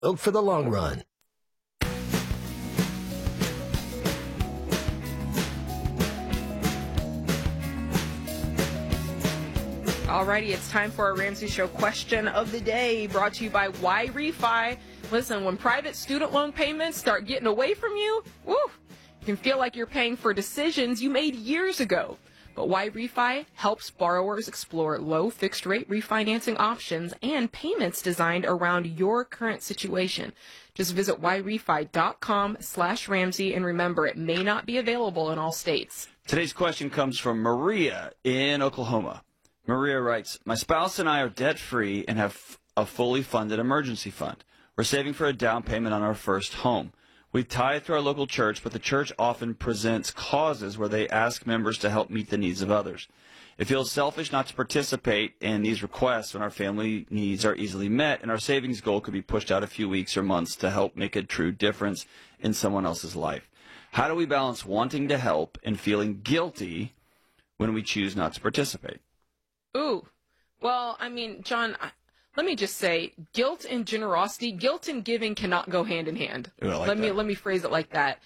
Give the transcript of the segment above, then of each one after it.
Built for the long run. Alrighty, it's time for our Ramsey Show question of the day, brought to you by YRefi. Listen, when private student loan payments start getting away from you, it can feel like you're paying for decisions you made years ago. But YRefi helps borrowers explore low fixed rate refinancing options and payments designed around your current situation. Just visit yrefi.com/Ramsey, and remember, it may not be available in all states. Today's question comes from Maria in Oklahoma. Maria writes, my spouse and I are debt-free and have a fully funded emergency fund. We're saving for a down payment on our first home. We tithe to our local church, but the church often presents causes where they ask members to help meet the needs of others. It feels selfish not to participate in these requests when our family needs are easily met, and our savings goal could be pushed out a few weeks or months to help make a true difference in someone else's life. How do we balance wanting to help and feeling guilty when we choose not to participate? Ooh, well, I mean, John, let me just say, guilt and generosity, guilt and giving cannot go hand in hand. Ooh, let me phrase it like that.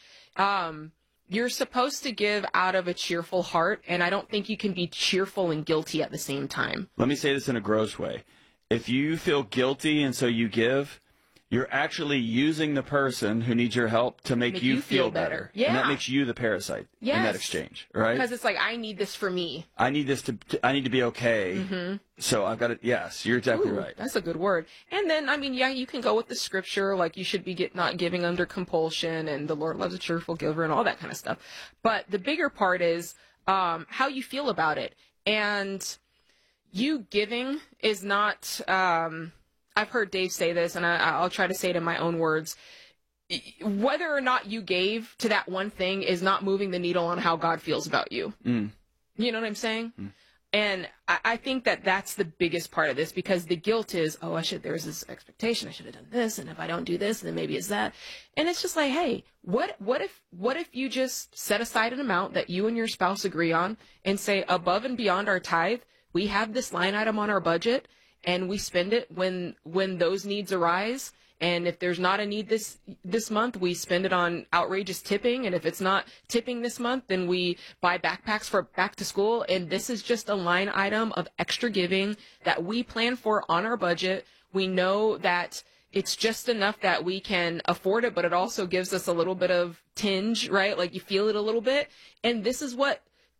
You're supposed to give out of a cheerful heart, and I don't think you can be cheerful and guilty at the same time. Let me say this in a gross way. If you feel guilty and so you give, you're actually using the person who needs your help to make you feel better. Yeah. And that makes you the parasite in that exchange, right? Because it's like, I need this for me. I need to be okay. Mm-hmm. So I've got to, yes, you're exactly right. That's a good word. And then, I mean, yeah, you can go with the scripture, like you should be not giving under compulsion, and the Lord loves a cheerful giver and all that kind of stuff. But the bigger part is how you feel about it. And you giving is not... I've heard Dave say this, and I'll try to say it in my own words. Whether or not you gave to that one thing is not moving the needle on how God feels about you. Mm. You know what I'm saying? Mm. And I think that that's the biggest part of this, because the guilt is, there's this expectation, I should have done this, and if I don't do this, then maybe it's that. And it's just like, hey, what if you just set aside an amount that you and your spouse agree on and say, above and beyond our tithe, we have this line item on our budget, and we spend it when those needs arise. And if there's not a need this month, we spend it on outrageous tipping. And if it's not tipping this month, then we buy backpacks for back to school. And this is just a line item of extra giving that we plan for on our budget. We know that it's just enough that we can afford it, but it also gives us a little bit of tinge, right? Like you feel it a little bit. And this is what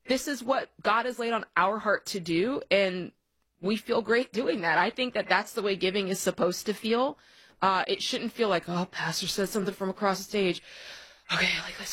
God has laid on our heart to do. And we feel great doing that. I think that that's the way giving is supposed to feel. It shouldn't feel like, oh, pastor said something from across the stage. Okay,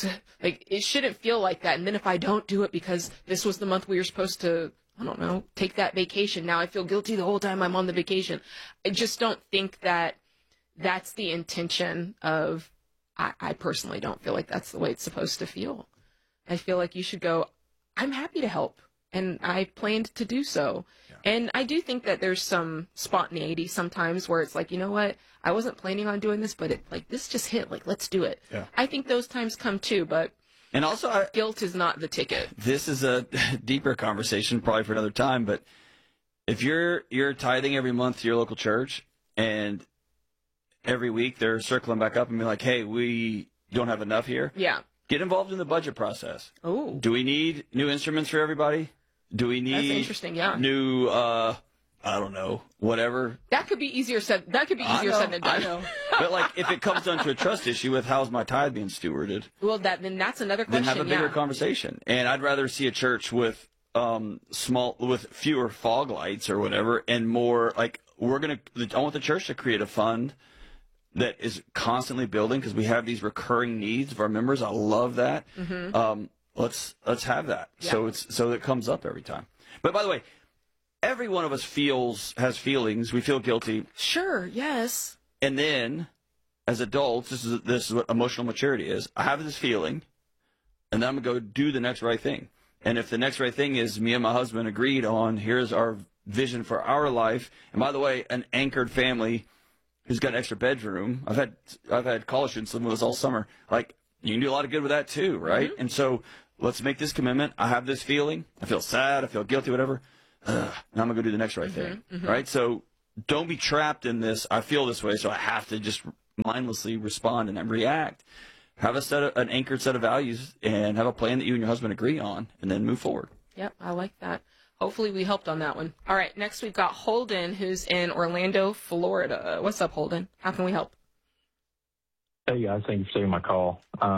it shouldn't feel like that. And then if I don't do it because this was the month we were supposed to, I don't know, take that vacation, now I feel guilty the whole time I'm on the vacation. I just don't think that that's the intention of, I personally don't feel like that's the way it's supposed to feel. I feel like you should go, I'm happy to help. And I planned to do so. Yeah. And I do think that there's some spontaneity sometimes where it's like, you know what? I wasn't planning on doing this, but this just hit. Like, let's do it. Yeah. I think those times come too, but and also guilt is not the ticket. This is a deeper conversation, probably for another time. But if you're tithing every month to your local church, and every week they're circling back up and be like, hey, we don't have enough here. Yeah. Get involved in the budget process. Oh. Do we need new instruments for everybody? Do we need That's interesting, yeah. new, I don't know, whatever? That could be easier said than done. I know. But like, if it comes down to a trust issue with how's my tithe being stewarded, well, then that's another question. Then have a bigger conversation. And I'd rather see a church with with fewer fog lights or whatever, and more like I want the church to create a fund that is constantly building, because we have these recurring needs of our members. I love that. Mm-hmm. Let's have that. Yeah. So it comes up every time. But by the way, every one of us has feelings. We feel guilty. Sure. Yes. And then, as adults, this is what emotional maturity is. I have this feeling, and then I'm gonna go do the next right thing. And if the next right thing is me and my husband agreed on, here's our vision for our life. And by the way, an anchored family who's got an extra bedroom. I've had college students living with us all summer. Like, you can do a lot of good with that too, right? Mm-hmm. And so let's make this commitment. I have this feeling. I feel sad. I feel guilty, whatever. Now I'm going to go do the next right thing, right? So don't be trapped in this. I feel this way, so I have to just mindlessly respond and react. Have an anchored set of values and have a plan that you and your husband agree on, and then move forward. Yep, I like that. Hopefully we helped on that one. All right, next we've got Holden, who's in Orlando, Florida. What's up, Holden? How can we help? Hey guys, thank you for taking my call.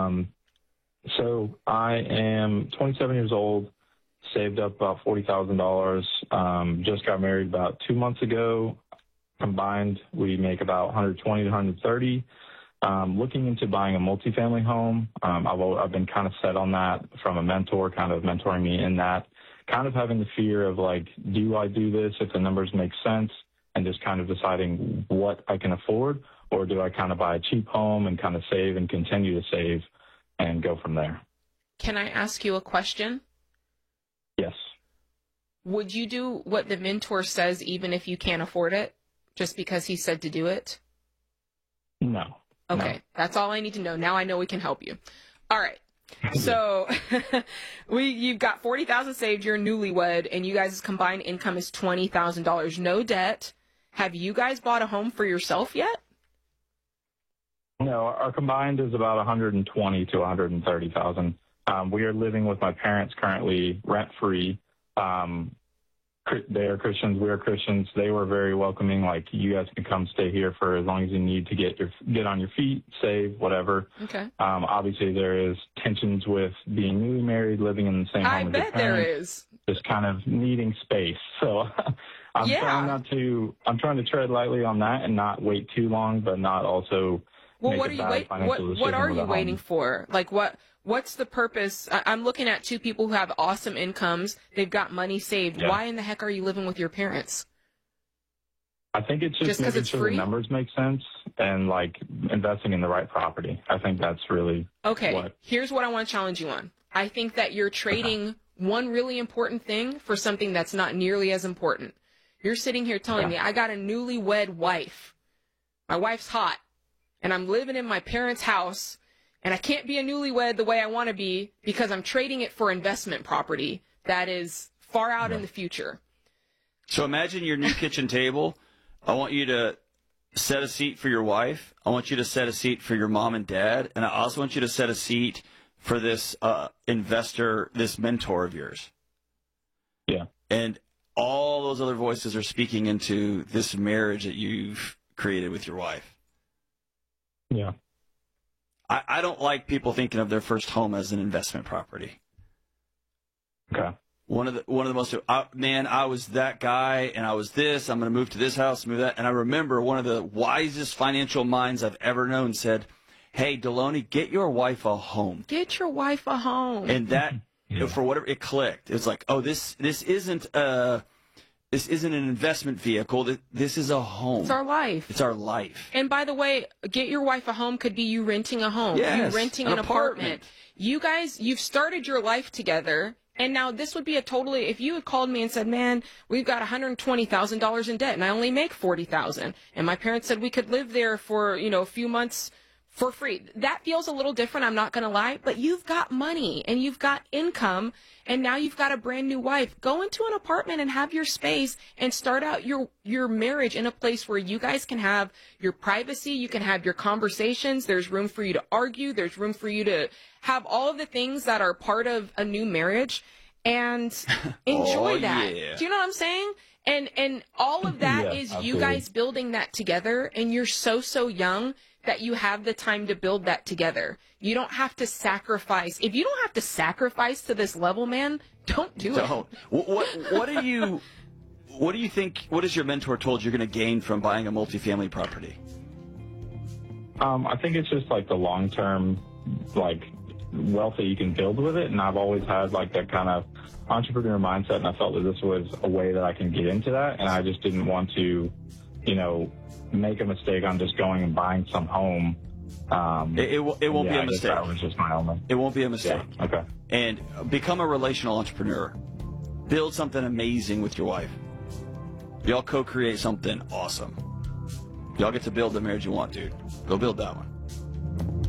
So I am 27 years old, saved up about $40,000, just got married about 2 months ago. Combined, we make about 120 to 130. Looking into buying a multifamily home. I've been kind of set on that from a mentor, kind of mentoring me in that, kind of having the fear of like, do I do this if the numbers make sense, and just kind of deciding what I can afford, or do I kind of buy a cheap home and kind of save and continue to save and go from there? Can I ask you a question? Yes. Would you do what the mentor says even if you can't afford it, just because he said to do it? No. Okay, no. That's all I need to know. Now I know we can help you. All right. So you've got $40,000 saved, you're newlywed, and you guys' combined income is $20,000. No debt. Have you guys bought a home for yourself yet? No, our combined is about 120 to 130,000. We are living with my parents currently, rent free. They are Christians. We are Christians. They were very welcoming. Like, you guys can come stay here for as long as you need to get on your feet, save, whatever. Okay. Obviously, there is tensions with being newly married, living in the same home I as your bet parents, there is. just kind of needing space. So I'm trying to tread lightly on that and not wait too long, but not also. Well, what are you waiting for? Like, what's the purpose? I'm looking at two people who have awesome incomes. They've got money saved. Yeah. Why in the heck are you living with your parents? I think it's just making sure the numbers make sense and like investing in the right property. I think that's really okay. Here's what I want to challenge you on. I think that you're trading one really important thing for something that's not nearly as important. You're sitting here telling me I got a newlywed wife. My wife's hot. And I'm living in my parents' house, and I can't be a newlywed the way I want to be because I'm trading it for investment property that is far out in the future. So imagine your new kitchen table. I want you to set a seat for your wife. I want you to set a seat for your mom and dad. And I also want you to set a seat for this investor, this mentor of yours. Yeah. And all those other voices are speaking into this marriage that you've created with your wife. Yeah. I don't like people thinking of their first home as an investment property. Okay. One of the most I was that guy and I was this. I'm going to move to this house, move that. And I remember one of the wisest financial minds I've ever known said, "Hey, Deloney, get your wife a home. Get your wife a home." And that, for whatever, it clicked. It was like, oh, this isn't an investment vehicle. This is a home. It's our life. It's our life. And by the way, get your wife a home could be you renting a home. Yes, you renting an apartment. You guys, you've started your life together. And now this would be if you had called me and said, man, we've got $120,000 in debt and I only make $40,000. And my parents said we could live there for, a few months for free. That feels a little different, I'm not going to lie, but you've got money and you've got income and now you've got a brand new wife. Go into an apartment and have your space and start out your marriage in a place where you guys can have your privacy, you can have your conversations, there's room for you to argue, there's room for you to have all of the things that are part of a new marriage and enjoy that. Yeah. Do you know what I'm saying? And all of that is absolutely. You guys building that together, and you're so young that you have the time to build that together. You don't have to sacrifice. If you don't have to sacrifice to this level, man, don't do it. What do you think, what has your mentor told you you're going to gain from buying a multifamily property? I think it's just like the long-term, like, wealth that you can build with it. And I've always had like that kind of entrepreneur mindset, and I felt that this was a way that I can get into that. And I just didn't want to, make a mistake on just going and buying some home. It won't be a mistake. That was just my only. It won't be a mistake. Yeah. Okay. And become a relational entrepreneur. Build something amazing with your wife. Y'all co-create something awesome. Y'all get to build the marriage you want, dude. Go build that one.